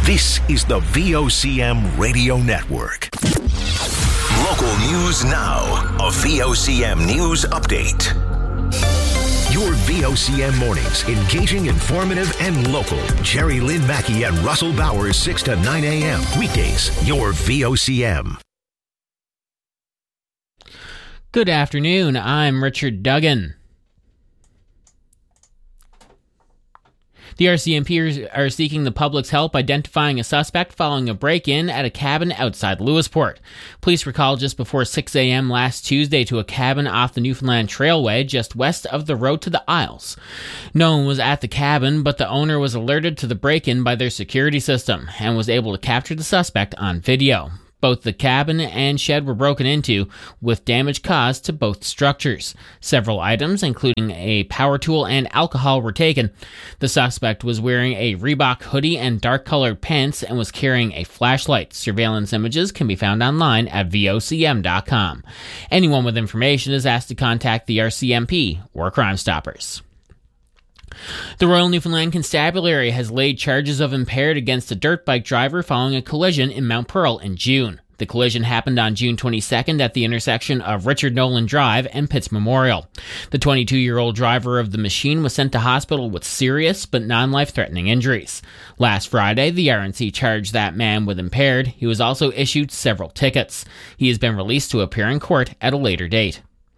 This is the VOCM Radio Network. Local news now. A VOCM news update. Your VOCM mornings, engaging, informative, and local. Jerry Lynn Mackey and Russell Bowers, 6 to 9 a.m. Weekdays, your VOCM. Good afternoon, I'm Richard Duggan. The RCMP are seeking the public's help identifying a suspect following a break-in at a cabin outside Lewisport. Police were called just before 6 a.m. last Tuesday to a cabin off the Newfoundland Trailway just west of the road to the Isles. No one was at the cabin, but the owner was alerted to the break-in by their security system and was able to capture the suspect on video. Both the cabin and shed were broken into, with damage caused to both structures. Several items, including a power tool and alcohol, were taken. The suspect was wearing a Reebok hoodie and dark-colored pants and was carrying a flashlight. Surveillance images can be found online at vocm.com. Anyone with information is asked to contact the RCMP or Crime Stoppers. The Royal Newfoundland Constabulary has laid charges of impaired against a dirt bike driver following a collision in Mount Pearl in June. The collision happened on June 22nd at the intersection of Richard Nolan Drive and Pitts Memorial. The 22-year-old driver of the machine was sent to hospital with serious but non-life-threatening injuries. Last Friday, the RNC charged that man with impaired. He was also issued several tickets. He has been released to appear in court at a later date.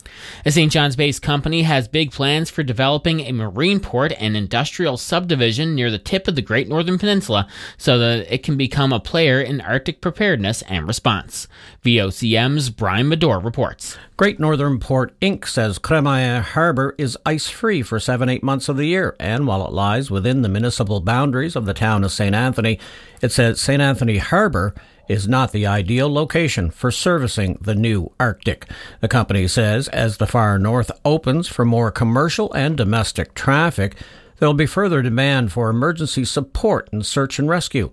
A St. John's-based company has big plans for developing a marine port and industrial subdivision near the tip of the Great Northern Peninsula so that it can become a player in Arctic preparedness and response. VOCM's Brian Medore reports. Great Northern Port Inc. says Crémaillière Harbour is ice-free for 7-8 months of the year, and while it lies within the municipal boundaries of the town of St. Anthony, it says St. Anthony Harbour is not the ideal location for servicing the new Arctic. The company says as the far north opens for more commercial and domestic traffic, there will be further demand for emergency support and search and rescue.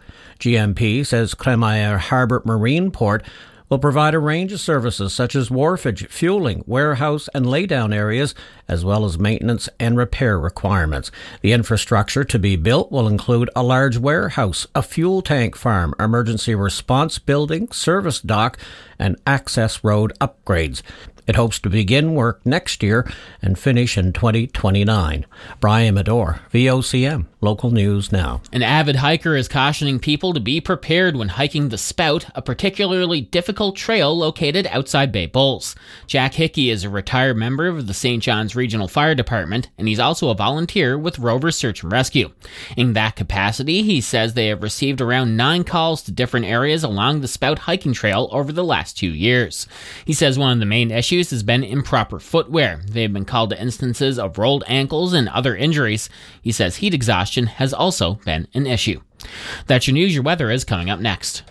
GMP says Crémaillière Harbour Marine Port will provide a range of services such as wharfage, fueling, warehouse and laydown areas, as well as maintenance and repair requirements. The infrastructure to be built will include a large warehouse, a fuel tank farm, emergency response building, service dock, and access road upgrades. It hopes to begin work next year and finish in 2029. Brian Medore, VOCM, Local News Now. An avid hiker is cautioning people to be prepared when hiking the Spout, a particularly difficult trail located outside Bay Bulls. Jack Hickey is a retired member of the St. John's Regional Fire Department, and he's also a volunteer with Rover Search and Rescue. In that capacity, he says they have received around 9 calls to different areas along the Spout hiking trail over the last 2 years. He says one of the main issues has been improper footwear. They have been called to instances of rolled ankles and other injuries. He says heat exhaustion has also been an issue. That's your news. Your weather is coming up next.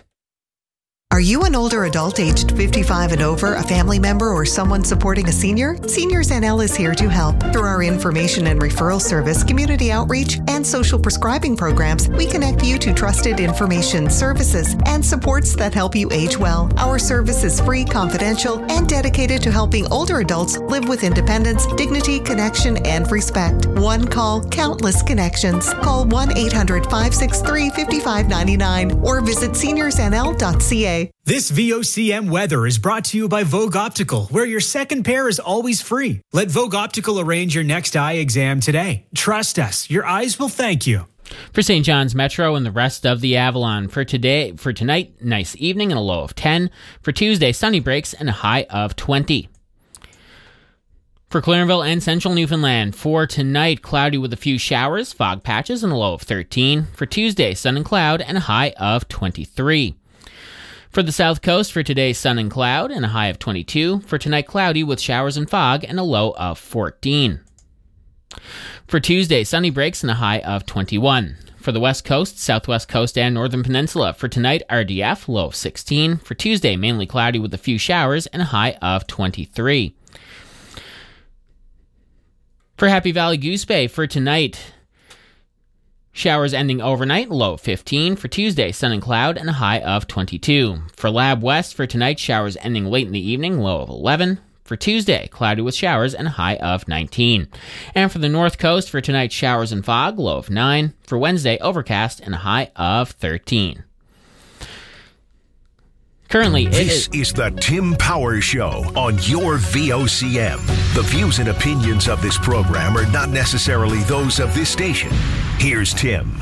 Are you an older adult aged 55 and over, a family member, or someone supporting a senior? Seniors NL is here to help. Through our information and referral service, community outreach, and social prescribing programs, we connect you to trusted information, services, and supports that help you age well. Our service is free, confidential, and dedicated to helping older adults live with independence, dignity, connection, and respect. One call, countless connections. Call 1-800-563-5599 or visit seniorsnl.ca. This VOCM weather is brought to you by Vogue Optical, where your second pair is always free. Let Vogue Optical arrange your next eye exam today. Trust us, your eyes will thank you. For St. John's Metro and the rest of the Avalon, for tonight, nice evening and a low of 10. For Tuesday, sunny breaks and a high of 20. For Clarenville and Central Newfoundland, for tonight, cloudy with a few showers, fog patches and a low of 13. For Tuesday, sun and cloud and a high of 23. For the South Coast, for today, sun and cloud and a high of 22. For tonight, cloudy with showers and fog and a low of 14. For Tuesday, sunny breaks and a high of 21. For the West Coast, Southwest Coast, and Northern Peninsula, for tonight, RDF, low of 16. For Tuesday, mainly cloudy with a few showers and a high of 23. For Happy Valley Goose Bay, for tonight, showers ending overnight, low of 15. For Tuesday, sun and cloud and a high of 22. For Lab West, for tonight, showers ending late in the evening, low of 11. For Tuesday, cloudy with showers and a high of 19. And for the North Coast, for tonight, showers and fog, low of 9. For Wednesday, overcast and a high of 13. Currently, this is the Tim Power Show on your VOCM. The views and opinions of this program are not necessarily those of this station. Here's Tim.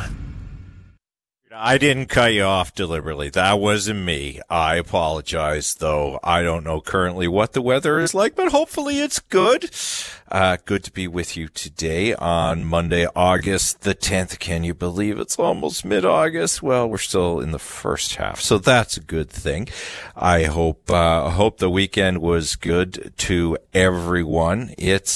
I didn't cut you off deliberately. That wasn't me. I apologize, though. I don't know currently what the weather is like, but hopefully it's good. Good to be with you today on Monday, August the 10th. Can you believe it's almost mid-August? Well, we're still in the first half, so that's a good thing. I hope the weekend was good to everyone.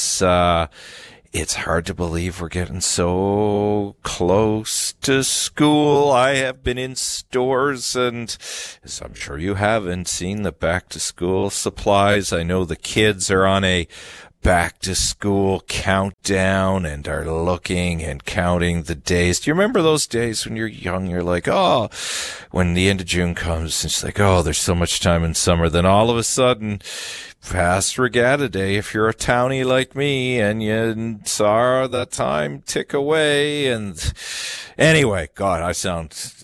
It's hard to believe we're getting so close to school. I have been in stores and, as I'm sure you haven't, seen the back-to-school supplies. I know the kids are on a back-to-school countdown and are looking and counting the days. Do you remember those days when you're young? You're like, oh, when the end of June comes, it's like, oh, there's so much time in summer. Then all of a sudden, past Regatta Day, if you're a townie like me and you saw that time tick away. And anyway, God, I sound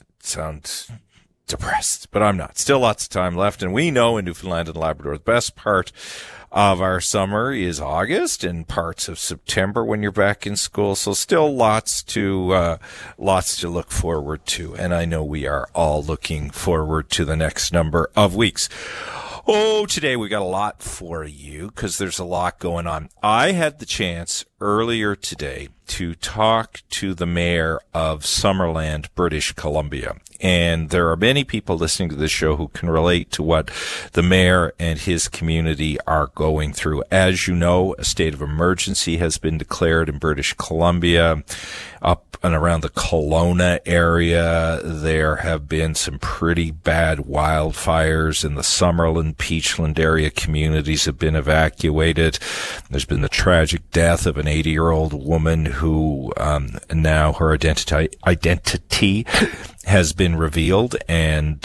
depressed, but I'm not. Still lots of time left. And we know in Newfoundland and Labrador, the best part of our summer is August and parts of September when you're back in school. So still lots to look forward to. And I know we are all looking forward to the next number of weeks. Oh, today we got a lot for you because there's a lot going on. I had the chance earlier today to talk to the mayor of Summerland, British Columbia. And there are many people listening to this show who can relate to what the mayor and his community are going through. As you know, a state of emergency has been declared in British Columbia. Up and around the Kelowna area, there have been some pretty bad wildfires in the Summerland, Peachland area. Communities have been evacuated. There's been the tragic death of an 80-year-old woman who now her identity has been revealed, and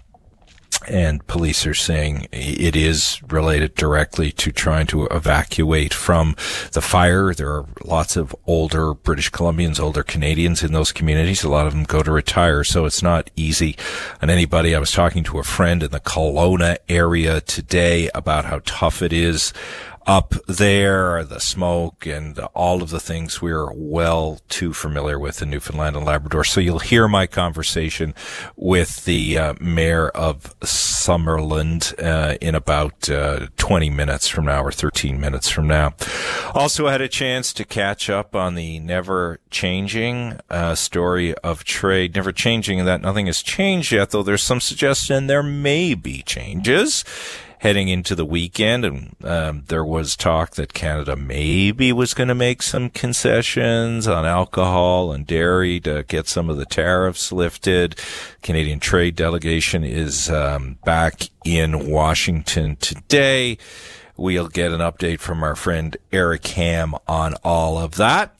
police are saying it is related directly to trying to evacuate from the fire. There are lots of older British Columbians, older Canadians in those communities. A lot of them go to retire, so it's not easy on anybody. I was talking to a friend in the Kelowna area today about how tough it is up there, the smoke and all of the things we're well too familiar with in Newfoundland and Labrador. So you'll hear my conversation with the mayor of Summerland in about 20 minutes from now or 13 minutes from now. Also had a chance to catch up on the never-changing story of trade. Never changing in that nothing has changed yet, though there's some suggestion there may be changes heading into the weekend, and there was talk that Canada maybe was going to make some concessions on alcohol and dairy to get some of the tariffs lifted. Canadian trade delegation is back in Washington today. We'll get an update from our friend Eric Ham on all of that.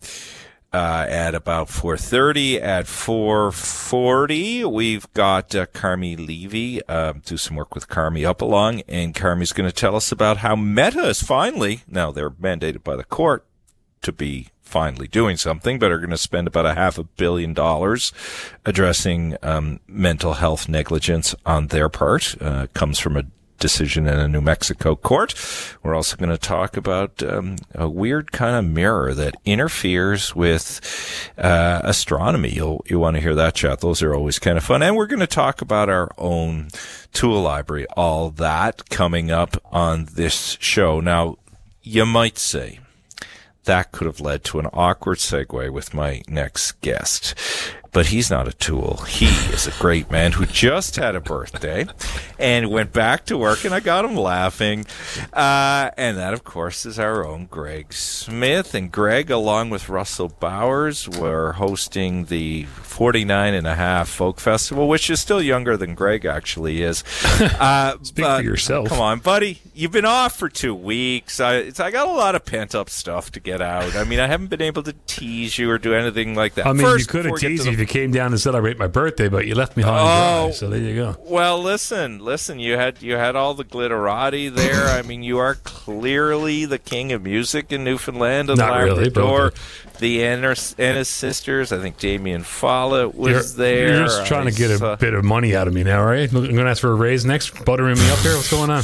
At about 4:30. At 4:40, we've got Carmi Levy, do some work with Carmi up along, and Carmi's going to tell us about how Meta is finally, now they're mandated by the court to be finally doing something, but are going to spend about $500 million addressing mental health negligence on their part. Comes from a decision in a New Mexico court. We're also going to talk about a weird kind of mirror that interferes with astronomy. You'll want to hear that chat. Those are always kind of fun. And we're going to talk about our own tool library. All that coming up on this show. Now, you might say that could have led to an awkward segue with my next guest. But he's not a tool. He is a great man who just had a birthday and went back to work, and I got him laughing. And that, of course, is our own Greg Smith. And Greg, along with Russell Bowers, were hosting the 49.5 Folk Festival, which is still younger than Greg actually is. Speak for yourself. Come on, buddy. You've been off for 2 weeks. I got a lot of pent-up stuff to get out. I mean, I haven't been able to tease you or do anything like that. I mean, you could have teased me if you came down to celebrate my birthday, but you left me high and dry, so there you go. Well, listen, listen, you had all the glitterati there. I mean, you are clearly the king of music in Newfoundland and Labrador. The Ennis sisters, I think Damien Follett was there. You're just trying to get a bit of money out of me now, right? I'm going to ask for a raise next, buttering me up here. What's going on?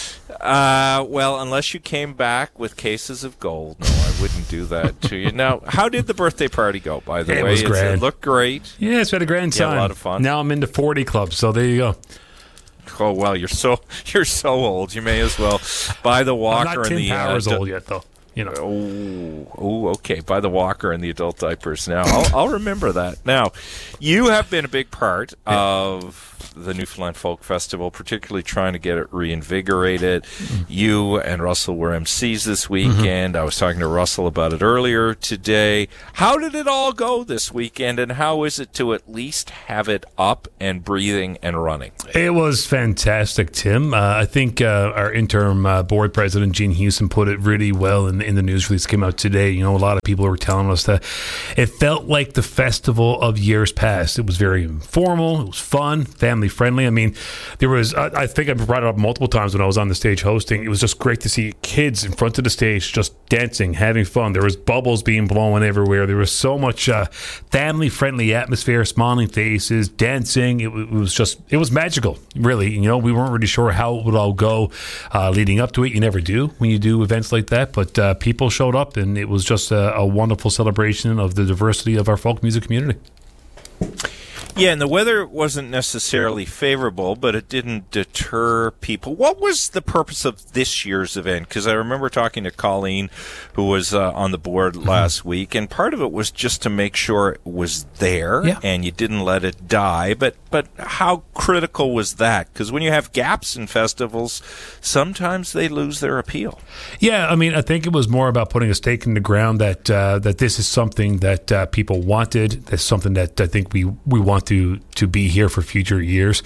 Well, unless you came back with cases of gold, no, I wouldn't do that to you. Now, how did the birthday party go, by the way? It was grand. It looked great. Yeah, it's been a grand time. A lot of fun. Now I'm into 40 clubs, so there you go. Oh, well, you're so old. You may as well buy the walker. I'm not and Tim the Powers old yet, though. You know. Oh, okay. Buy the walker and the adult diapers. Now, I'll remember that. Now, you have been a big part of the Newfoundland Folk Festival, particularly trying to get it reinvigorated. Mm-hmm. You and Russell were MCs this weekend. I was talking to Russell about it earlier today. How did it all go this weekend, and how is it to at least have it up and breathing and running? It was fantastic, Tim. I think our interim board president, Gene Houston, put it really well in the news release that came out today. You know, a lot of people were telling us that it felt like the festival of years past. It was very informal. It was fun, family friendly. I mean, there was, I think I brought it up multiple times when I was on the stage hosting. It was just great to see kids in front of the stage just dancing, having fun. There was bubbles being blown everywhere. There was so much family friendly atmosphere, smiling faces, dancing. It was magical, really. You know, we weren't really sure how it would all go leading up to it. You never do when you do events like that, but people showed up, and it was just a wonderful celebration of the diversity of our folk music community. Yeah, and the weather wasn't necessarily favorable, but it didn't deter people. What was the purpose of this year's event? Because I remember talking to Colleen, who was on the board last week, and part of it was just to make sure it was there and you didn't let it die. But how critical was that? Because when you have gaps in festivals, sometimes they lose their appeal. Yeah, I mean, I think it was more about putting a stake in the ground that this is something that people wanted. That's something that I think we want to be here for future years.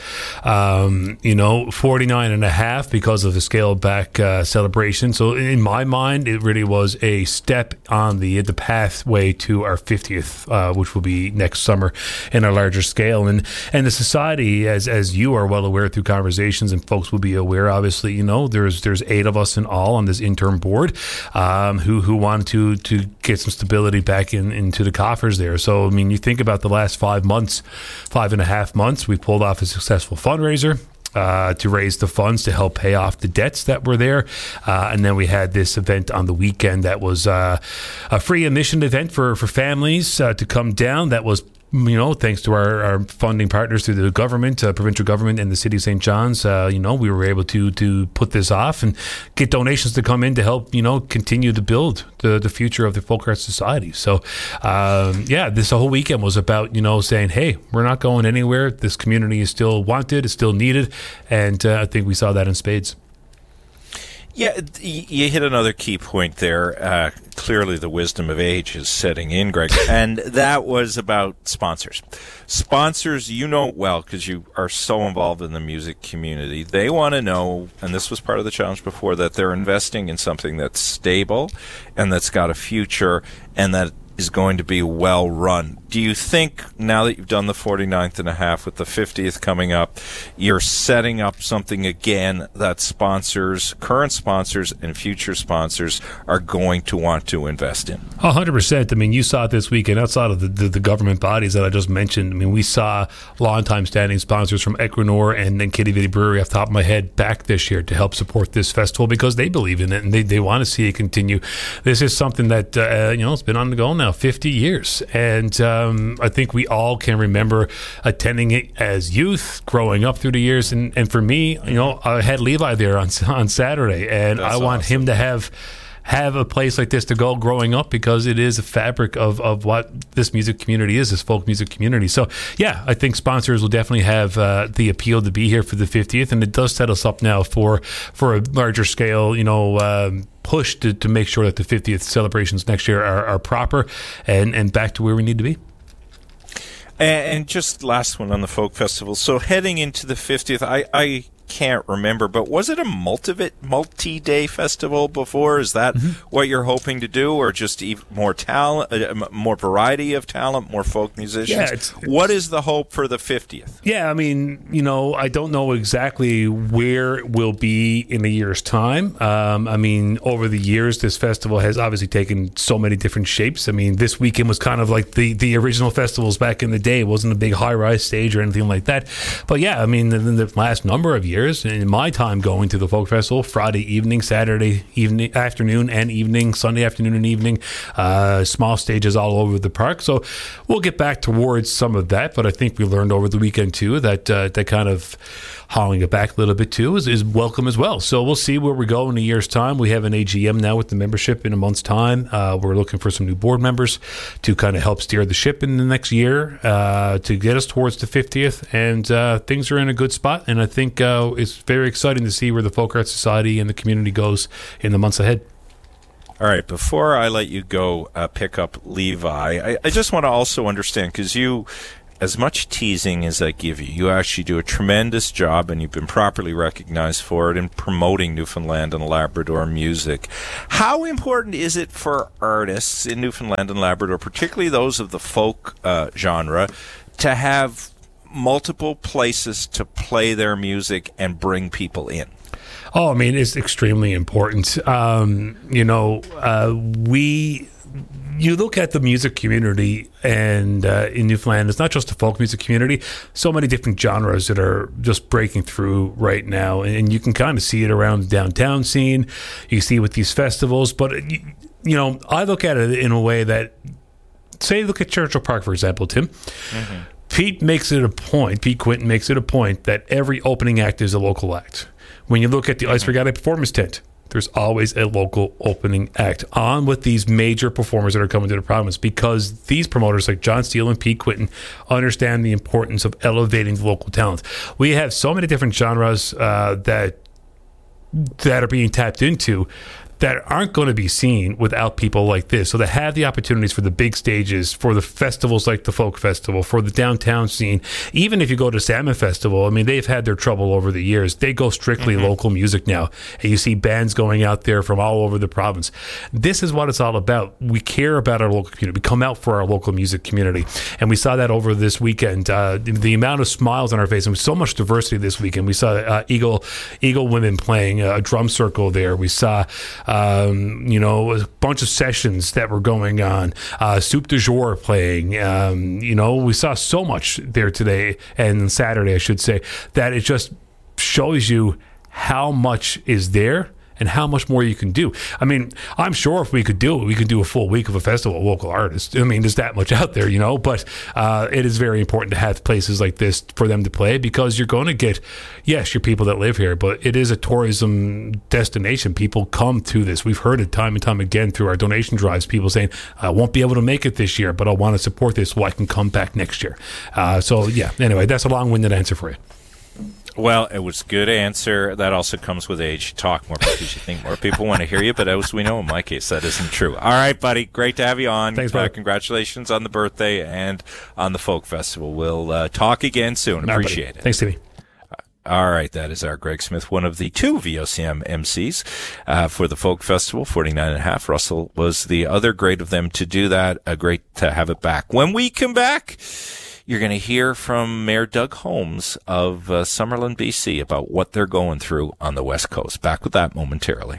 49 and a half because of the scaled back celebration. So in my mind, it really was a step on the pathway to our 50th, which will be next summer in a larger scale. And the society, as you are well aware through conversations, and folks will be aware, obviously, you know, there's 8 of us in all on this interim board who wanted to get some stability back into the coffers there. So, I mean, you think about the last 5.5 months, we pulled off a successful fundraiser to raise the funds to help pay off the debts that were there. And then we had this event on the weekend that was a free admission event for families to come down. That was, you know, thanks to our funding partners through the government, provincial government, and the City of St. John's, we were able to put this off and get donations to come in to help, continue to build the future of the Folk Arts Society. So, this whole weekend was about, saying, hey, we're not going anywhere. This community is still wanted, it's still needed, and I think we saw that in spades. Yeah, you hit another key point there. Clearly the wisdom of age is setting in, Greg. And that was about sponsors. Sponsors, you know well, because you are so involved in the music community. They want to know, and this was part of the challenge before, that they're investing in something that's stable and that's got a future and that is going to be well run. Do you think, now that you've done the 49th and a half with the 50th coming up, you're setting up something again that sponsors, current sponsors and future sponsors, are going to want to invest in? 100%. I mean, you saw it this weekend outside of the government bodies that I just mentioned. I mean, we saw long-time standing sponsors from Equinor and Kitty Vitty Brewery, off the top of my head, back this year to help support this festival because they believe in it and they want to see it continue. This is something that, it's been on the go now 50 years. And I think we all can remember attending it as youth, growing up through the years. And for me, I had Levi there on Saturday, and I want him to have a place like this to go growing up because it is a fabric of what this music community is, this folk music community. So, yeah, I think sponsors will definitely have the appeal to be here for the 50th, and it does set us up now for a larger scale, push to make sure that the 50th celebrations next year are proper and back to where we need to be. And just last one on the Folk Festival. So heading into the 50th, I can't remember, but was it a multi-day festival before? Is that what you're hoping to do, or just more talent, more variety of talent, more folk musicians? What is the hope for the 50th? Yeah, I mean, I don't know exactly where it will be in a year's time. I mean, over the years, this festival has obviously taken so many different shapes. I mean, this weekend was kind of like the original festivals back in the day. It wasn't a big high-rise stage or anything like that. But yeah, I mean, in the last number of years, in my time going to the folk festival, Friday evening, Saturday evening, afternoon and evening, Sunday afternoon and evening, small stages all over the park. So we'll get back towards some of that. But I think we learned over the weekend too that kind of hauling it back a little bit too is welcome as well. So we'll see where we go in a year's time. We have an AGM now with the membership in a month's time. We're looking for some new board members to kind of help steer the ship in the next year to get us towards the 50th. And things are in a good spot. And I think it's very exciting to see where the Folk Arts Society and the community goes in the months ahead. All right, before I let you go pick up Levi, I just want to also understand, because you, as much teasing as I give you, you actually do a tremendous job, and you've been properly recognized for it in promoting Newfoundland and Labrador music. How important is it for artists in Newfoundland and Labrador, particularly those of the folk genre, to have multiple places to play their music and bring people in? Oh, I mean, it's extremely important. You look at the music community, and in Newfoundland, it's not just the folk music community. So many different genres that are just breaking through right now, and you can kind of see it around the downtown scene. You see it with these festivals, but I look at it in a way that, say, look at Churchill Park, for example, Tim. Mm-hmm. Pete Quinton makes it a point that every opening act is a local act. When you look at the Ice Regatta Performance Tent, there's always a local opening act on with these major performers that are coming to the province, because these promoters like John Steele and Pete Quinton understand the importance of elevating the local talent. We have so many different genres that are being tapped into that aren't going to be seen without people like this. So to have the opportunities for the big stages, for the festivals like the Folk Festival, for the downtown scene, even if you go to Salmon Festival, I mean, they've had their trouble over the years. They go strictly local music now. And you see bands going out there from all over the province. This is what it's all about. We care about our local community. We come out for our local music community. And we saw that over this weekend. The amount of smiles on our face, and so much diversity this weekend. We saw Eagle Women playing a drum circle there. We saw a bunch of sessions that were going on. Soup du Jour playing. We saw so much there today and Saturday, I should say, that it just shows you how much is there and how much more you can do. I mean, I'm sure if we could do it, we could do a full week of a festival of local artists. I mean, there's that much out there, but it is very important to have places like this for them to play, because you're going to get, yes, your people that live here, but it is a tourism destination. People come to this. We've heard it time and time again through our donation drives, people saying, I won't be able to make it this year, but I want to support this so I can come back next year. Anyway, that's a long-winded answer for you. Well, it was a good answer. That also comes with age. You talk more because you think more people want to hear you, but as we know, in my case, that isn't true. All right, buddy. Great to have you on. Thanks, brother. Congratulations on the birthday and on the Folk Festival. We'll talk again soon. Appreciate it. Thanks, Timmy. All right, that is our Greg Smith, one of the two VOCM MCs for the Folk Festival, 49.5. Russell was the other. Great of them to do that. Great to have it back. When we come back, you're going to hear from Mayor Doug Holmes of Summerlin, BC, about what they're going through on the West Coast. Back with that momentarily.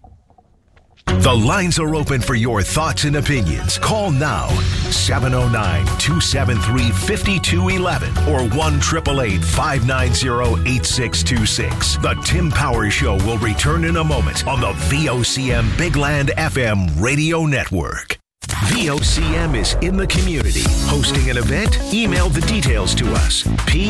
The lines are open for your thoughts and opinions. Call now, 709-273-5211 or 1-888-590-8626. The Tim Power Show will return in a moment on the VOCM Big Land FM radio network. VOCM is in the community. Hosting an event? Email the details to us.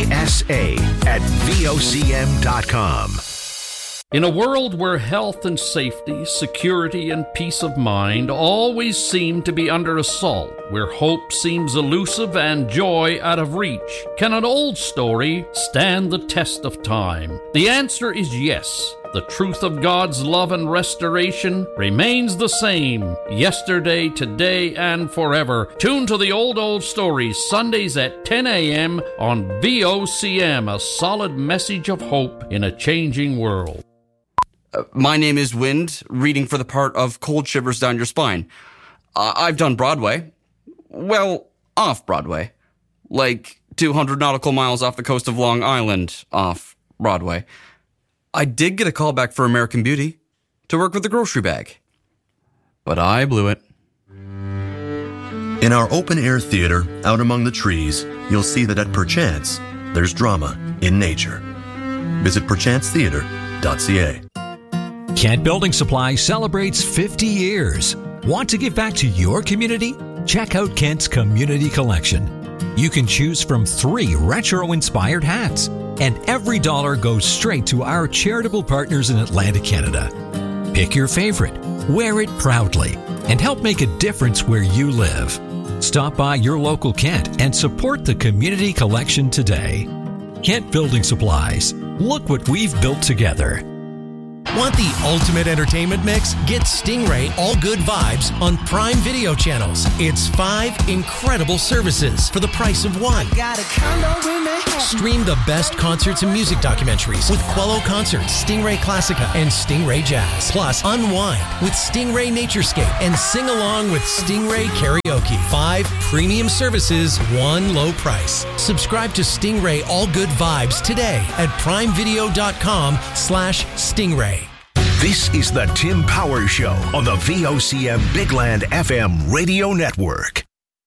PSA@VOCM.com. In a world where health and safety, security and peace of mind always seem to be under assault, where hope seems elusive and joy out of reach, can an old story stand the test of time? The answer is yes. The truth of God's love and restoration remains the same, yesterday, today, and forever. Tune to the Old Stories, Sundays at 10 a.m. on VOCM, a solid message of hope in a changing world. My name is Wind, reading for the part of Cold Shivers Down Your Spine. I've done Broadway. Well, off Broadway. Like 200 nautical miles off the coast of Long Island, off Broadway. I did get a call back for American Beauty to work with the grocery bag. But I blew it. In our open-air theater, out among the trees, you'll see that at Perchance, there's drama in nature. Visit perchancetheater.ca. Kent Building Supply celebrates 50 years. Want to give back to your community? Check out Kent's Community Collection. You can choose from 3 retro-inspired hats, and every dollar goes straight to our charitable partners in Atlantic Canada. Pick your favorite, wear it proudly, and help make a difference where you live. Stop by your local Kent and support the Community Collection today. Kent Building Supplies. Look what we've built together. Want the ultimate entertainment mix? Get Stingray All Good Vibes on Prime Video channels. It's 5 incredible services for the price of 1. Stream the best concerts and music documentaries with Quello Concerts, Stingray Classica, and Stingray Jazz. Plus, unwind with Stingray Naturescape and sing along with Stingray Karaoke. 5 premium services, 1 low price. Subscribe to Stingray All Good Vibes today at primevideo.com/Stingray. This is the Tim Powers Show on the VOCM Bigland FM radio network.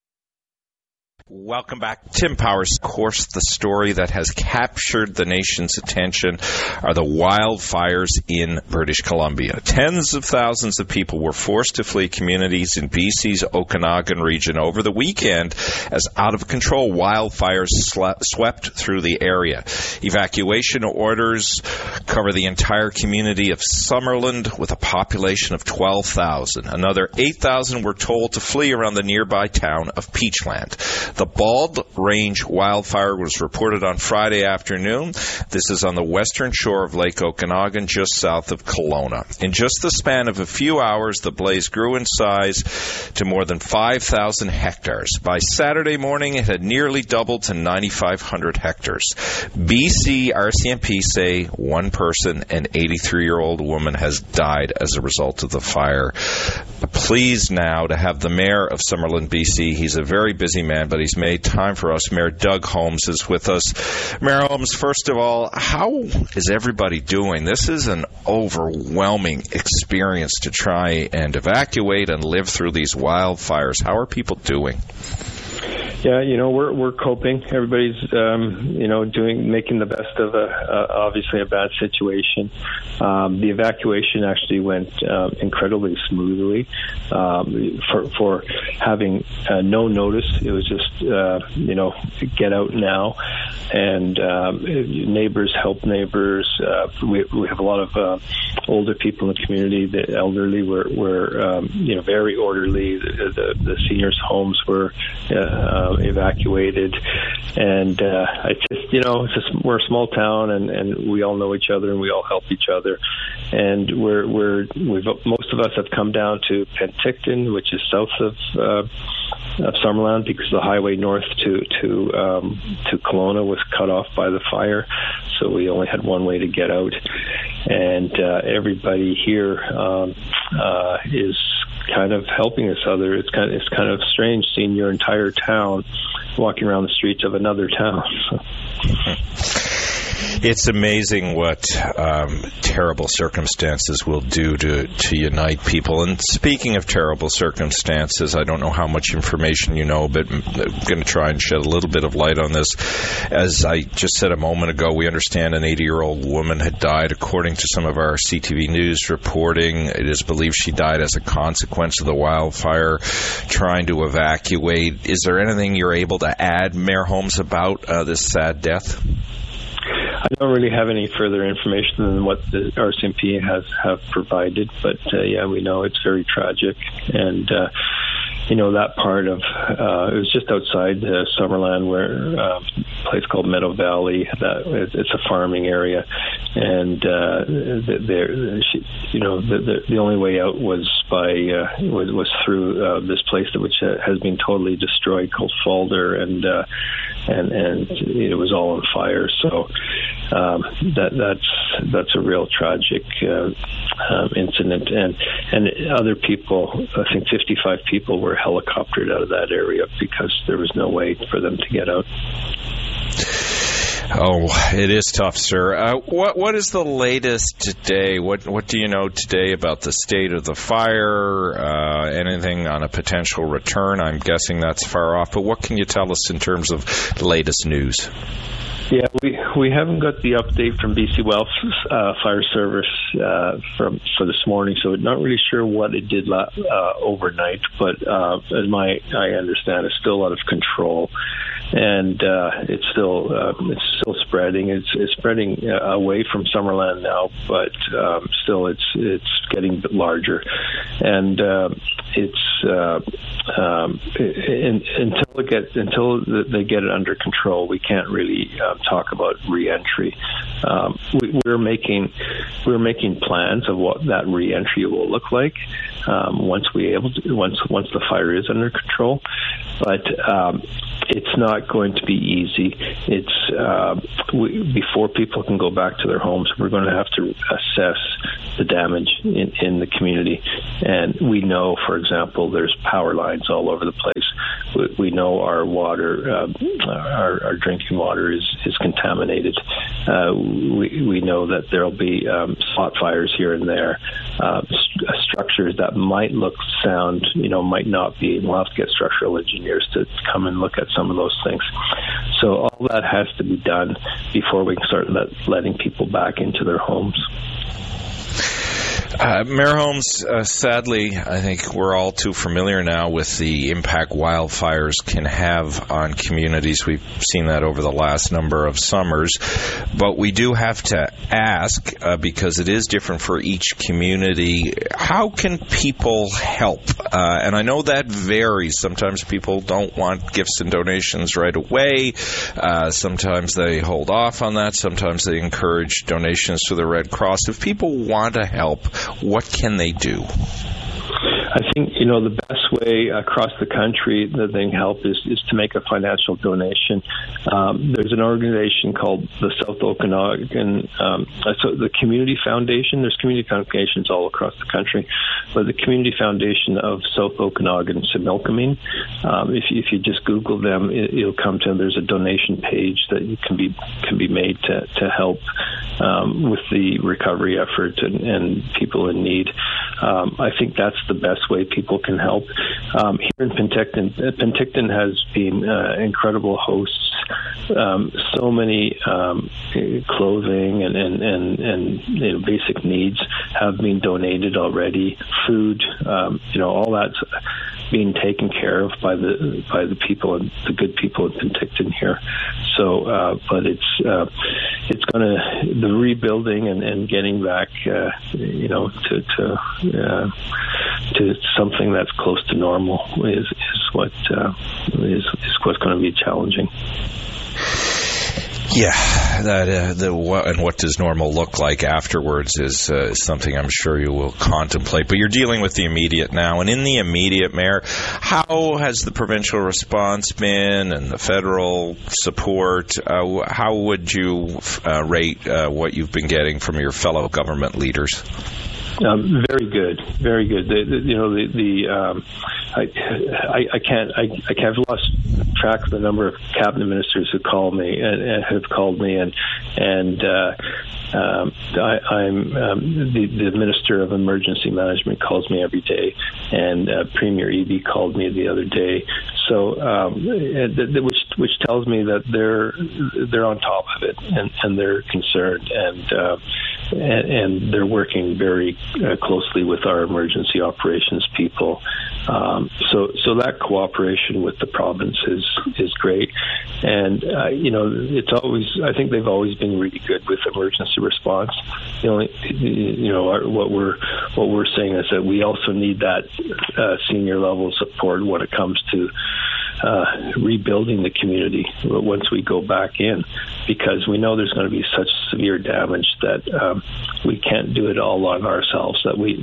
Welcome back. Tim Powers. Of course, the story that has captured the nation's attention are the wildfires in British Columbia. Tens of thousands of people were forced to flee communities in BC's Okanagan region over the weekend as out-of-control wildfires swept through the area. Evacuation orders cover the entire community of Summerland with a population of 12,000. Another 8,000 were told to flee around the nearby town of Peachland. The Bald Range wildfire was reported on Friday afternoon. This is on the western shore of Lake Okanagan, just south of Kelowna. In just the span of a few hours, the blaze grew in size to more than 5,000 hectares. By Saturday morning, it had nearly doubled to 9,500 hectares. BC RCMP say one person, an 83-year-old woman, has died as a result of the fire. Pleased now to have the mayor of Summerland, BC. He's a very busy man, but he's made time for us. Mayor Doug Holmes is with us. Mayor Holmes, first of all, how is everybody doing? This is an overwhelming experience to try and evacuate and live through these wildfires. How are people doing? Yeah, we're coping. Everybody's, making the best of obviously a bad situation. The evacuation actually went incredibly smoothly for having no notice. It was just, get out now, and neighbors help neighbors. We have a lot of older people in the community. The elderly were very orderly. The seniors' homes were evacuated, and we're a small town, and we all know each other, and we all help each other, and most of us have come down to Penticton, which is south of Summerland, because the highway north to Kelowna was cut off by the fire, so we only had one way to get out, and everybody here is kind of helping each other. It's kind of strange seeing your entire town walking around the streets of another town. It's amazing what terrible circumstances will do to unite people. And speaking of terrible circumstances, I don't know how much information you know, but I'm going to try and shed a little bit of light on this. As I just said a moment ago, we understand an 80-year-old woman had died. According to some of our CTV News reporting, it is believed she died as a consequence of the wildfire trying to evacuate. Is there anything you're able to add, Mayor Holmes, about this sad death? I don't really have any further information than what the RCMP have provided, but we know it's very tragic, and that part of it was just outside Summerland, where a place called Meadow Valley. It's a farming area, the only way out was was through this place which has been totally destroyed, called Falder, and it was all on fire. So that's a real tragic incident, and other people, I think 55 people were helicoptered out of that area because there was no way for them to get out. Oh, it is tough, sir. What is the latest today? What do you know today about the state of the fire? Anything on a potential return? I'm guessing that's far off, but what can you tell us in terms of the latest news? Yeah, we haven't got the update from BC Well Fire Service for this morning, so we're not really sure what it did overnight. But as I understand, it's still out of control, and it's still spreading. It's spreading away from Summerland now, but still it's getting larger, and until they get it under control, we can't really talk about re-entry. We're making plans of what that re-entry will look like once the fire is under control, but it's not going to be easy. It's before people can go back to their homes, we're going to have to assess the damage in the community, and we know, for example, there's power lines all over the place. We know our water, our drinking water is contaminated. We know that there'll be spot fires here and there. Structures that might look sound, might not be. We'll have to get structural engineers to come and look at some of those things. So all that has to be done before we can start letting people back into their homes. Mayor Holmes, sadly, I think we're all too familiar now with the impact wildfires can have on communities. We've seen that over the last number of summers. But we do have to ask, because it is different for each community, how can people help? And I know that varies. Sometimes people don't want gifts and donations right away. Sometimes they hold off on that. Sometimes they encourage donations to the Red Cross. If people want to help, what can they do? I think, the best way across the country that they can help is to make a financial donation. There's an organization called the South Okanagan, the Community Foundation. There's community foundations all across the country, but the Community Foundation of South Okanagan, Similkameen, if you just Google them, it'll come to them. There's a donation page that can be made to help with the recovery effort and people in need. I think that's the best way people can help. Here in Penticton has been incredible hosts. So many clothing and basic needs have been donated already. Food, all that's being taken care of by the people, and the good people in Penticton here. So, but it's the rebuilding and getting back, to something that's close to normal is what's going to be challenging. Yeah, and what does normal look like afterwards is something I'm sure you will contemplate. But you're dealing with the immediate now. And in the immediate, Mayor, how has the provincial response been and the federal support? How would you rate what you've been getting from your fellow government leaders? Very good, very good. I've lost track of the number of cabinet ministers who call me and have called me, and I'm the Minister of Emergency Management calls me every day, and Premier Eby called me the other day. So, which tells me that they're on top of it and they're concerned and they're working very closely with our emergency operations people. So that cooperation with the province is great, and it's always, I think they've always been really good with emergency response. What we're saying is that we also need that senior level support when it comes to rebuilding the community once we go back in. because we know there's going to be such severe damage that we can't do it all on ourselves. That we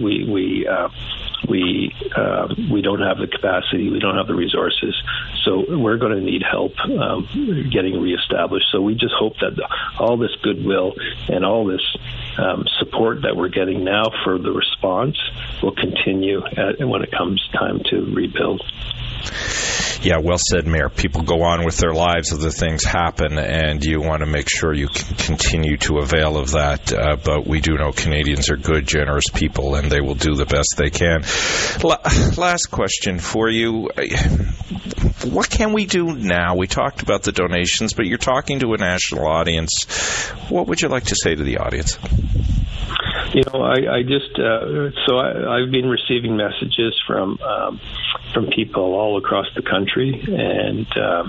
don't have the capacity, we don't have the resources, so we're going to need help getting reestablished. So we just hope that all this goodwill and all this support that we're getting now for the response will continue when it comes time to rebuild. Yeah, well said, Mayor. People go on with their lives, other things happen, and you want to make sure you can continue to avail of that. But we do know Canadians are good, generous people, and they will do the best they can. Last question for you. What can we do now? We talked about the donations, but you're talking to a national audience. What would you like to say to the audience? You know, I just I've been receiving messages from people all across the country, and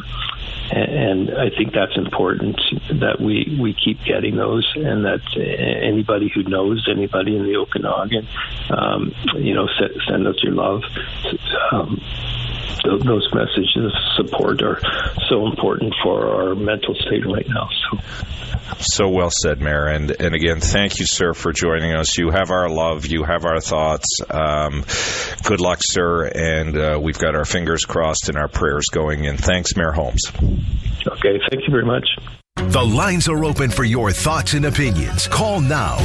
I think that's important that we keep getting those, and that anybody who knows anybody in the Okanagan, send us your love. Those messages of support are so important for our mental state right now. So well said, Mayor. And again, thank you, sir, for joining us. You have our love. You have our thoughts. Good luck, sir. And we've got our fingers crossed and our prayers going in. Thanks, Mayor Holmes. Okay. Thank you very much. The lines are open for your thoughts and opinions. Call now,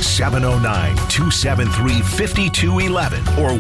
709-273-5211 or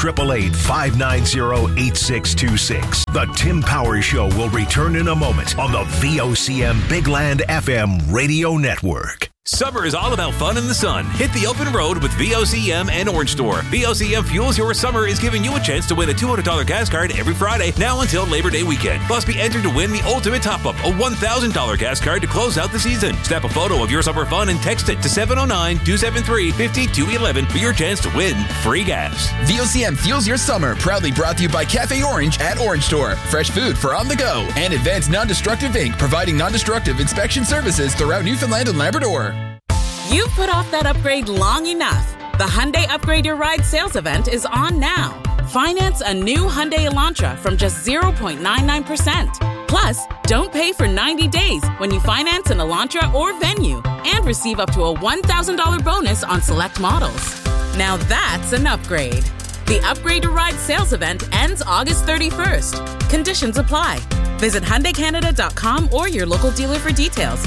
1-888-590-8626. The Tim Powers Show will return in a moment on the VOCM Big Land FM radio network. Summer is all about fun in the sun. Hit the open road with VOCM and Orange Store. VOCM Fuels Your Summer is giving you a chance to win a $200 gas card every Friday, now until Labor Day weekend. Plus, be entered to win the ultimate top-up, a $1,000 gas card to close out the season. Snap a photo of your summer fun and text it to 709-273-5211 for your chance to win free gas. VOCM Fuels Your Summer, proudly brought to you by Cafe Orange at Orange Store. Fresh food for on the go. And Advanced Non-Destructive Inc., providing non-destructive inspection services throughout Newfoundland and Labrador. You've put off that upgrade long enough. The Hyundai Upgrade Your Ride sales event is on now. Finance a new Hyundai Elantra from just 0.99%. Plus, don't pay for 90 days when you finance an Elantra or Venue, and receive up to a $1,000 bonus on select models. Now that's an upgrade. The Upgrade Your Ride sales event ends August 31st. Conditions apply. Visit HyundaiCanada.com or your local dealer for details.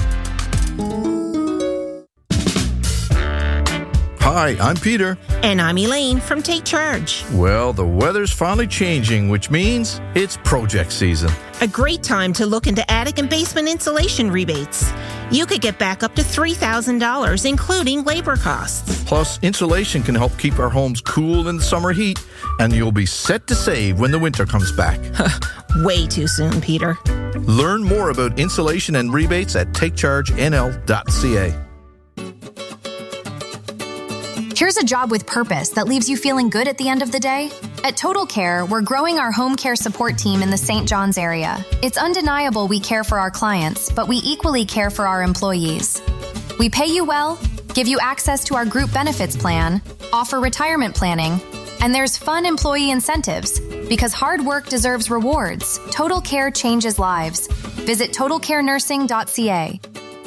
Hi, I'm Peter. And I'm Elaine from Take Charge. Well, the weather's finally changing, which means it's project season. A great time to look into attic and basement insulation rebates. You could get back up to $3,000, including labor costs. Plus, insulation can help keep our homes cool in the summer heat, and you'll be set to save when the winter comes back. Way too soon, Peter. Learn more about insulation and rebates at takechargenl.ca. Here's a job with purpose that leaves you feeling good at the end of the day. At Total Care, we're growing our home care support team in the St. John's area. It's undeniable we care for our clients, but we equally care for our employees. We pay you well, give you access to our group benefits plan, offer retirement planning, and there's fun employee incentives. Because hard work deserves rewards, Total Care changes lives. Visit totalcarenursing.ca.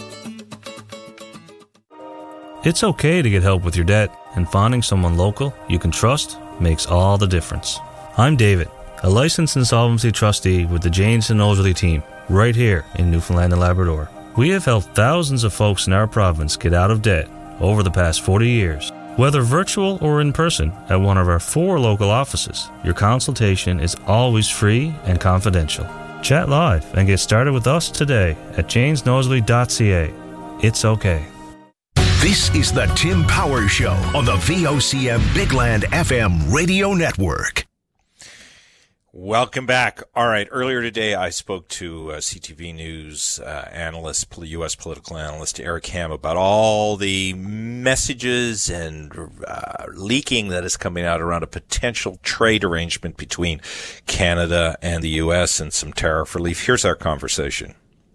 It's okay to get help with your debt, and finding someone local you can trust makes all the difference. I'm David, a licensed insolvency trustee with the James and Nosworthy team, right here in Newfoundland and Labrador. We have helped thousands of folks in our province get out of debt over the past 40 years. Whether virtual or in person at one of our 4 local offices, your consultation is always free and confidential. Chat live and get started with us today at jamesnosworthy.ca. It's okay. This is the Tim Powers Show on the VOCM Big Land FM radio network. Welcome back. All right. Earlier today, I spoke to CTV News analyst, U.S. political analyst Eric Ham about all the messages and leaking that is coming out around a potential trade arrangement between Canada and the U.S. and some tariff relief. Here's our conversation.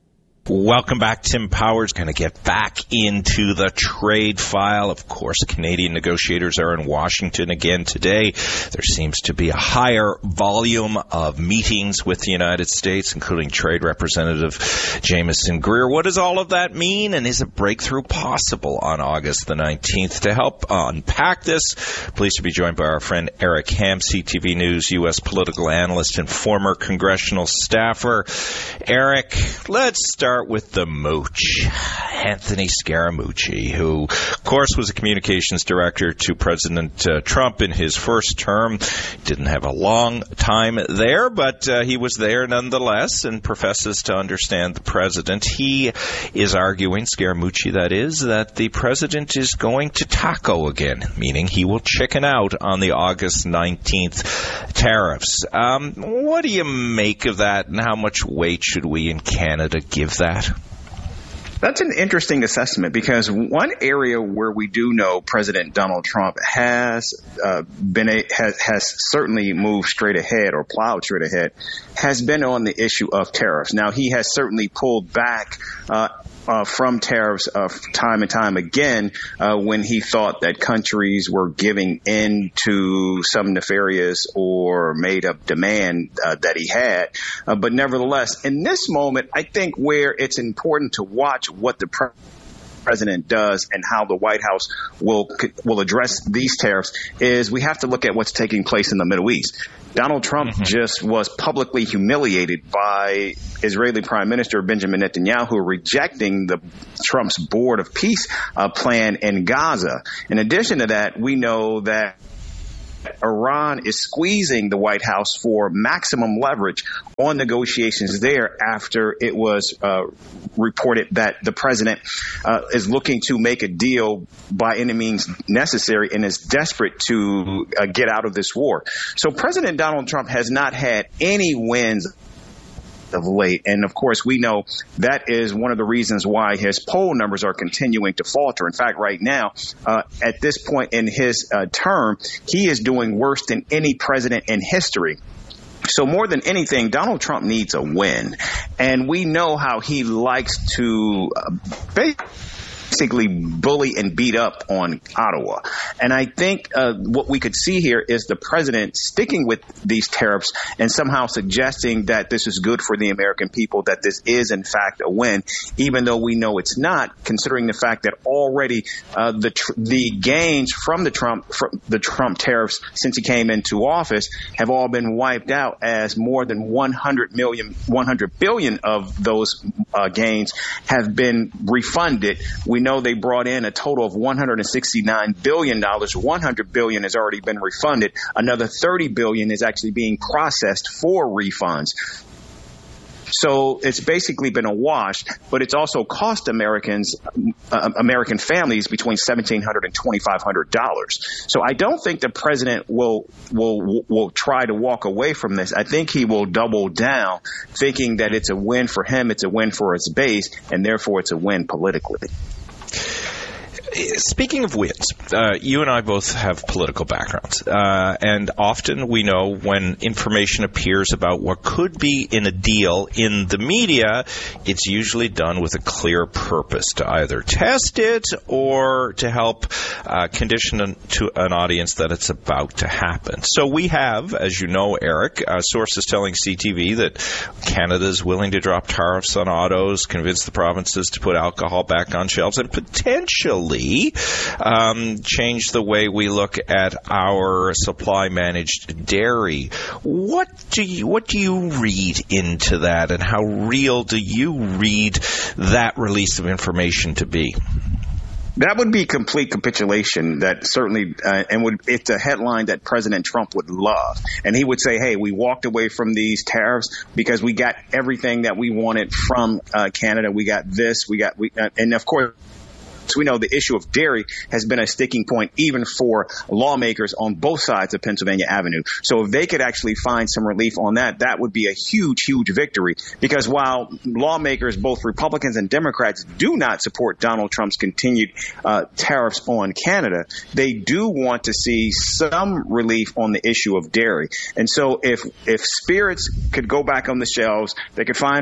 Welcome back. Tim Powers going to get back into the trade file. Of course, Canadian negotiators are in Washington again today. There seems to be a higher volume of meetings with the United States, including Trade Representative Jamieson Greer. What does all of that mean, and is a breakthrough possible on August the 19th? To help unpack this, pleased to be joined by our friend Eric Ham, CTV News U.S. political analyst and former congressional staffer. Eric, let's start with the mooch, Anthony Scaramucci, who, of course, was a communications director to President Trump in his first term. Didn't have a long time there, but he was there nonetheless and professes to understand the president. He is arguing, Scaramucci that is, that the president is going to taco again, meaning he will chicken out on the August 19th tariffs. What do you make of that, and how much weight should we in Canada give that? That's an interesting assessment, because one area where we do know President Donald Trump has certainly moved straight ahead, or plowed straight ahead, has been on the issue of tariffs. Now, he has certainly pulled back from tariffs time and time again when he thought that countries were giving in to some nefarious or made-up demand that he had. But nevertheless, in this moment, I think where it's important to watch what the president does and how the White House will address these tariffs is we have to look at what's taking place in the Middle East. Donald Trump just was publicly humiliated by Israeli Prime Minister Benjamin Netanyahu rejecting Trump's Board of Peace plan in Gaza. In addition to that, we know that Iran is squeezing the White House for maximum leverage on negotiations there after it was reported that the president is looking to make a deal by any means necessary and is desperate to get out of this war. So President Donald Trump has not had any wins of late. And of course, we know that is one of the reasons why his poll numbers are continuing to falter. In fact, right now, at this point in his term, he is doing worse than any president in history. So more than anything, Donald Trump needs a win. And we know how he likes to basically bully and beat up on Ottawa. And I think what we could see here is the president sticking with these tariffs and somehow suggesting that this is good for the American people, that this is, in fact, a win, even though we know it's not, considering the fact that already the gains from the Trump tariffs since he came into office have all been wiped out, as more than 100 billion of those gains have been refunded. We know they brought in a total of $169 billion. $100 billion has already been refunded. Another $30 billion is actually being processed for refunds. So it's basically been a wash, but it's also cost American families between $1,700 and $2,500. So I don't think the president will try to walk away from this. I think he will double down, thinking that it's a win for him, it's a win for his base, and therefore it's a win politically. Speaking of wins, you and I both have political backgrounds, and often we know when information appears about what could be in a deal in the media, it's usually done with a clear purpose to either test it or to help condition to an audience that it's about to happen. So we have, as you know, Eric, sources telling CTV that Canada is willing to drop tariffs on autos, convince the provinces to put alcohol back on shelves, and potentially change the way we look at our supply managed dairy. What do you read into that, and how real do you read that release of information to be? That would be complete capitulation. That certainly, it's a headline that President Trump would love. And he would say, hey, we walked away from these tariffs because we got everything that we wanted from Canada. We got this, and of course, we know the issue of dairy has been a sticking point even for lawmakers on both sides of Pennsylvania Avenue. So if they could actually find some relief on that, that would be a huge, huge victory. Because while lawmakers, both Republicans and Democrats, do not support Donald Trump's continued tariffs on Canada, they do want to see some relief on the issue of dairy. And so if spirits could go back on the shelves, they could find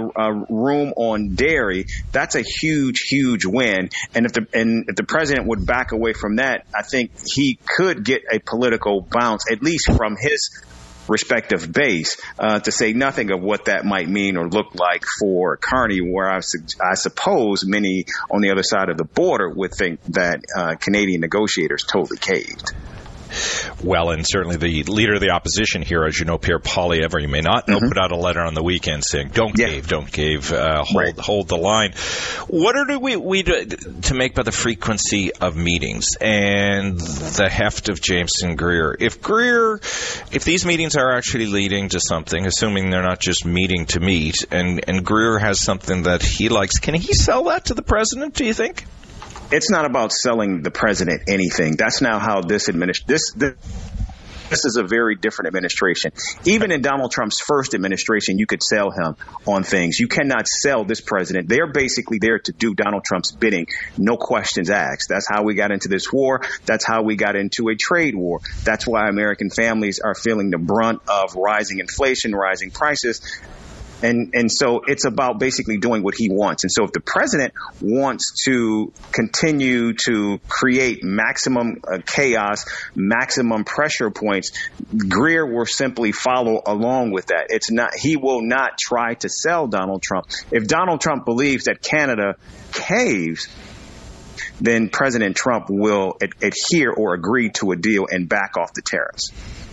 room on dairy, that's a huge, huge win. And if the president would back away from that, I think he could get a political bounce, at least from his respective base, to say nothing of what that might mean or look like for Carney, where I suppose many on the other side of the border would think that Canadian negotiators totally caved. Well, and certainly the leader of the opposition here, as you know, Pierre Poilievre, you may not know, put out a letter on the weekend saying, don't cave, hold the line. What are we to make by the frequency of meetings and the heft of Jameson Greer? If these meetings are actually leading to something, assuming they're not just meeting to meet, and Greer has something that he likes, can he sell that to the president, do you think? It's not about selling the president anything. That's now how this administration. This is a very different administration. Even in Donald Trump's first administration, you could sell him on things. You cannot sell this president. They're basically there to do Donald Trump's bidding, no questions asked. That's how we got into this war. That's how we got into a trade war. That's why American families are feeling the brunt of rising inflation, rising prices. And so it's about basically doing what he wants. And so if the president wants to continue to create maximum chaos, maximum pressure points, Greer will simply follow along with that. He will not try to sell Donald Trump. If Donald Trump believes that Canada caves, then President Trump will adhere or agree to a deal and back off the tariffs.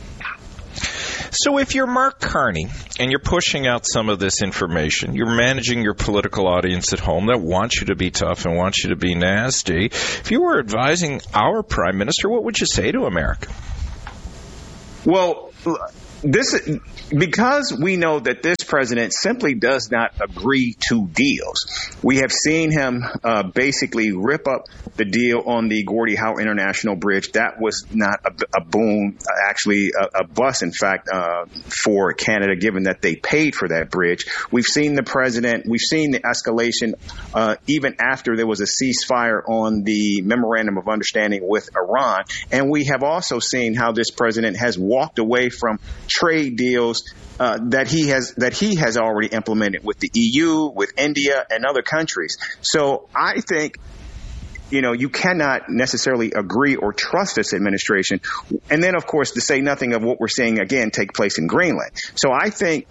So if you're Mark Carney and you're pushing out some of this information, you're managing your political audience at home that wants you to be tough and wants you to be nasty. If you were advising our prime minister, what would you say to America? Well, because we know that this president simply does not agree to deals. We have seen him basically rip up the deal on the Gordie Howe International Bridge. That was not a boom, actually a bust, in fact, for Canada, given that they paid for that bridge. We've seen the escalation even after there was a ceasefire on the Memorandum of Understanding with Iran. And we have also seen how this president has walked away from trade deals that he has already implemented with the EU, with India, and other countries. So I think, you cannot necessarily agree or trust this administration. And then, of course, to say nothing of what we're seeing again take place in Greenland. So I think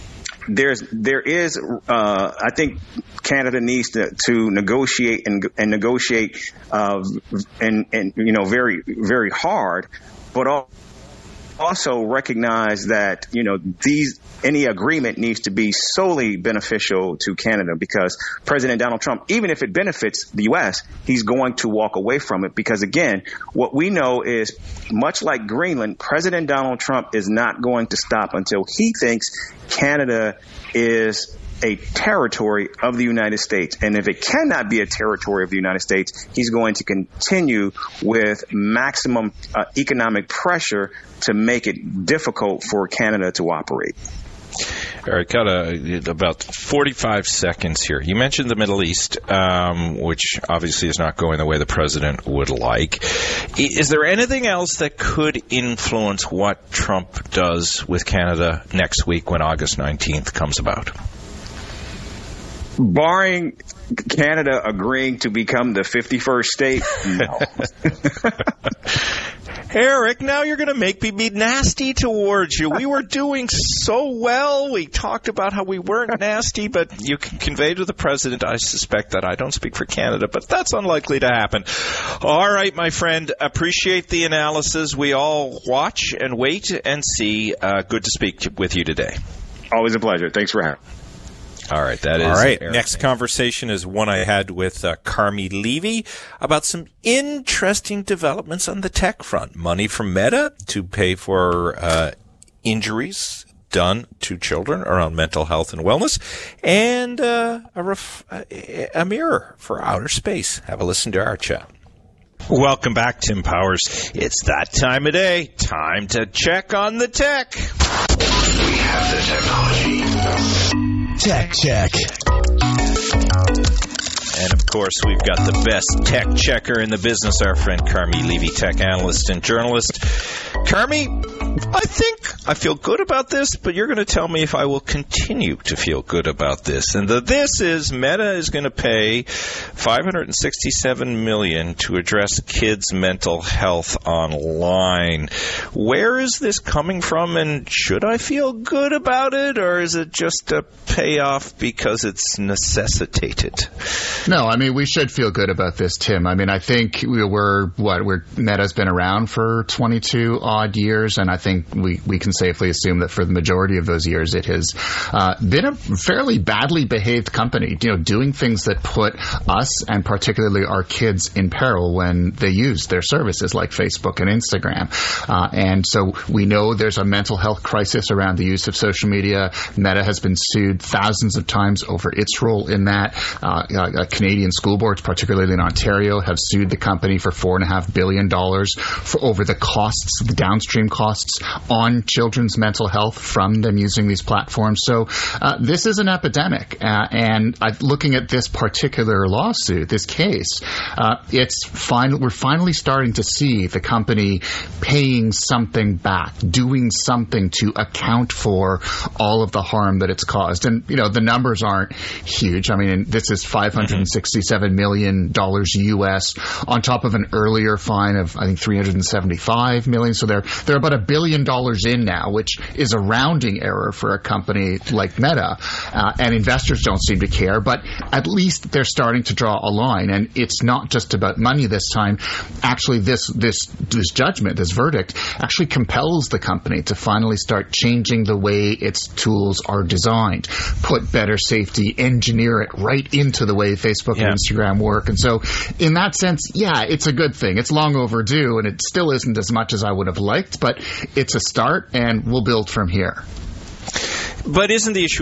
I think Canada needs to negotiate and negotiate very, very hard, but also recognize that, any agreement needs to be solely beneficial to Canada, because President Donald Trump, even if it benefits the U.S., he's going to walk away from it. Because, again, what we know is, much like Greenland, President Donald Trump is not going to stop until he thinks Canada is a territory of the United States. And if it cannot be a territory of the United States, he's going to continue with maximum economic pressure to make it difficult for Canada to operate. All right, got about 45 seconds here. You mentioned the Middle East, which obviously is not going the way the president would like. Is there anything else that could influence what Trump does with Canada next week when August 19th comes about? Barring Canada agreeing to become the 51st state, no. Eric, now you're going to make me be nasty towards you. We were doing so well. We talked about how we weren't nasty, but you can convey to the president, I suspect, that I don't speak for Canada, but that's unlikely to happen. All right, my friend, appreciate the analysis. We all watch and wait and see. Good to speak with you today. Always a pleasure. Thanks for having me. All right, that is. All right, Eric. Next conversation is one I had with Carmi Levy about some interesting developments on the tech front. Money from Meta to pay for injuries done to children around mental health and wellness, and a mirror for outer space. Have a listen to our chat. Welcome back, Tim Powers. It's that time of day. Time to check on the tech. We have the technology. Tech check. And, of course, we've got the best tech checker in the business, our friend Carmi Levy, tech analyst and journalist. Carmi, I think I feel good about this, but you're going to tell me if I will continue to feel good about this. And this is Meta is going to pay $567 million to address kids' mental health online. Where is this coming from, and should I feel good about it, or is it just a payoff because it's necessitated? No, I mean, we should feel good about this, Tim. I mean, I think Meta's been around for 22 odd years, and I think we can safely assume that for the majority of those years, it has been a fairly badly behaved company, doing things that put us and particularly our kids in peril when they use their services like Facebook and Instagram. And so we know there's a mental health crisis around the use of social media. Meta has been sued thousands of times over its role in that. Canadian school boards, particularly in Ontario, have sued the company for $4.5 billion over the costs, the downstream costs on children's mental health from them using these platforms. So this is an epidemic. And looking at this particular lawsuit, this case, we're finally starting to see the company paying something back, doing something to account for all of the harm that it's caused. And, the numbers aren't huge. I mean, this is $567 million US on top of an earlier fine of, I think, $375 million. So they're about $1 billion in now, which is a rounding error for a company like Meta. And investors don't seem to care, but at least they're starting to draw a line. And it's not just about money this time. Actually, this judgment, this verdict, actually compels the company to finally start changing the way its tools are designed, put better safety, engineer it right into the way Facebook and Instagram work. And so in that sense, it's a good thing. It's long overdue, and it still isn't as much as I would have liked, but it's a start, and we'll build from here. But isn't the issue